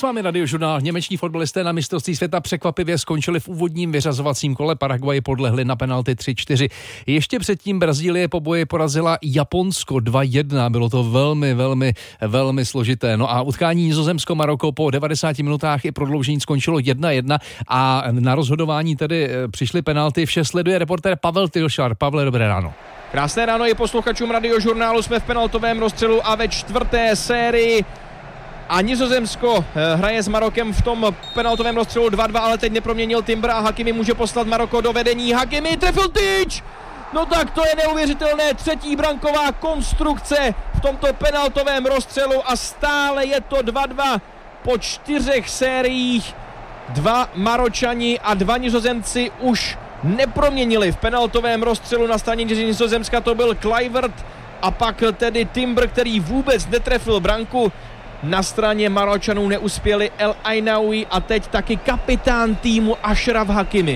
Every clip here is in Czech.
S vámi Radiožurnál. Němečtí fotbalisté na mistrovství světa překvapivě skončili v úvodním vyřazovacím kole. Paraguay podlehli na penalty 3-4. Ještě předtím Brazílie po boji porazila Japonsko 2-1. Bylo to velmi složité. No a utkání Nizozemsko-Maroko po 90 minutách i prodloužení skončilo 1-1 a na rozhodování tedy přišly penalty. Vše sleduje reportér Pavel Tilšar. Pavle, dobré ráno. Krásné ráno i posluchačům Radiožurnálu. Jsme v penaltovém rozstřelu a ve čtvrté sérii. A Nizozemsko hraje s Marokem v tom penaltovém rozstřelu 2-2, ale teď neproměnil Timber a Hakimi může poslat Maroko do vedení. Hakimi trefil tyč! No tak to je neuvěřitelné, třetí branková konstrukce v tomto penaltovém rozstřelu a stále je to 2-2 po 4 sériích. 2 Maročani a 2 Nizozemci už neproměnili v penaltovém rozstřelu. Na straně Nizozemska to byl Kluivert a pak tedy Timber, který vůbec netrefil branku. Na straně Maročanů neuspěli El Ainaoui a teď taky kapitán týmu Ashraf Hakimi.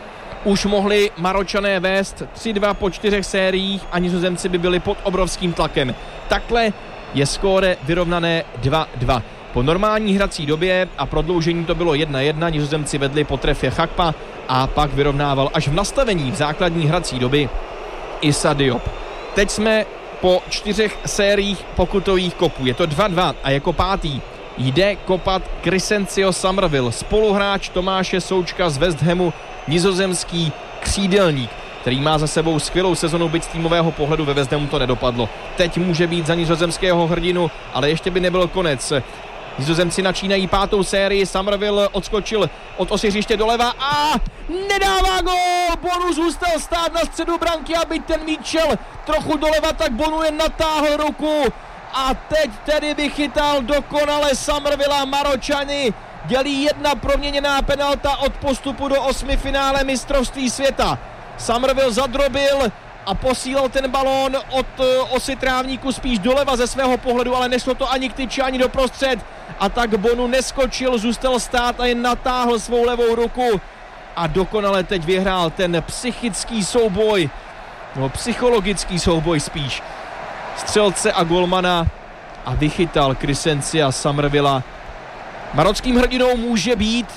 Už mohli Maročané vést 3-2 po 4 sériích a Nizozemci by byli pod obrovským tlakem. Takhle je skóre vyrovnané 2-2. Po normální hrací době a prodloužení to bylo 1-1, Nizozemci vedli po trefě Chakpa a pak vyrovnával až v nastavení základní hrací doby Issa Diop. Teď jsme po 4 sériích pokutových kopů. Je to 2-2 a jako pátý jde kopat Crysencio Summerville, spoluhráč Tomáše Součka z West Hamu, nizozemský křídelník, který má za sebou skvělou sezonu, byť z týmového pohledu ve West Hamu to nedopadlo. Teď může být za nizozemského hrdinu, ale ještě by nebyl konec. Nizozemci načínají 5. sérii, Summerville odskočil od osy hřiště doleva a nedává gól! Bonu zůstal stát na středu branky, aby ten míč šel trochu doleva, tak Bonu jen natáhl ruku a teď tedy vychytal dokonale Summerville a Maročany. Dělí 1 proměněná penalta od postupu do 8 finále mistrovství světa. Summerville zadrobil a posílal ten balón od osy trávníku spíš doleva ze svého pohledu, ale nešlo to ani k tyči, ani doprostřed. A tak Bonu neskočil, zůstal stát a jen natáhl svou levou ruku. A dokonale teď vyhrál ten psychický souboj, nebo psychologický souboj spíš, střelce a golmana a vychytal Crysencia Summervilla. Marockým hrdinou může být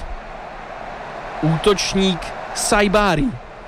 útočník Saibari,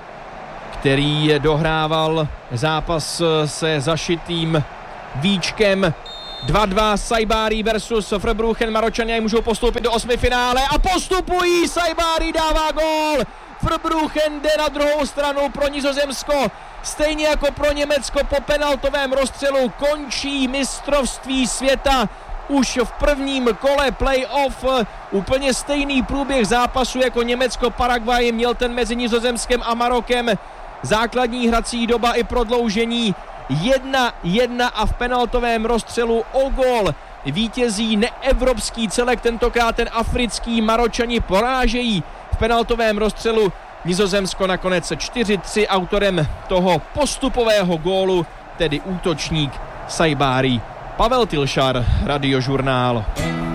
který dohrával zápas se zašitým víčkem. 2-2 Saibari versus Verbruggen. Maročané můžou postoupit do 8 finále a postupují. Saibari dává gól. Verbruggen jde na druhou stranu pro Nizozemsko. Stejně jako pro Německo po penaltovém rozstřelu končí mistrovství světa. Už v prvním kole play-off úplně stejný průběh zápasu jako Německo-Paraguay měl ten mezi Nizozemskem a Marokem. Základní hrací doba i prodloužení 1-1 a v penaltovém rozstřelu o gól vítězí neevropský celek, tentokrát ten africký. Maročani porážejí v penaltovém rozstřelu Nizozemsko nakonec 4-3, autorem toho postupového gólu tedy útočník Saibari. Pavel Tilšar, Radiožurnál.